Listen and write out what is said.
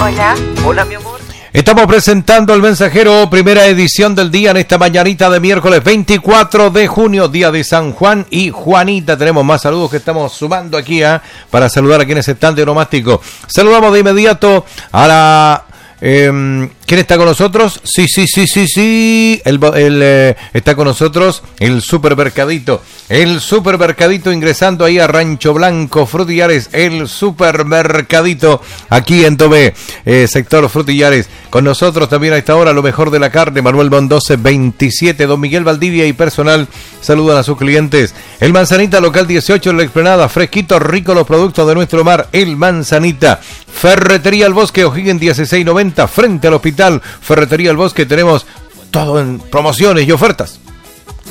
Hola. Hola, mi amor. Estamos presentando El Mensajero, primera edición del día en esta mañanita de miércoles 24 de junio, día de San Juan y Juanita. Tenemos más saludos que estamos sumando aquí para saludar a quienes están de Onomástico. Saludamos de inmediato a la... ¿Quién está con nosotros? Sí. Está con nosotros el supermercadito. El supermercadito ingresando ahí a Rancho Blanco, Frutillares. El supermercadito aquí en Tomé, sector Frutillares. Con nosotros también a esta hora lo mejor de la carne. Manuel Mondose 27. Don Miguel Valdivia y personal saludan a sus clientes. El Manzanita local 18 en la Explanada. Fresquito, rico los productos de nuestro mar. El Manzanita. Ferretería El Bosque, O'Higgins 1690, frente al hospital. Ferretería El Bosque, tenemos todo en promociones y ofertas.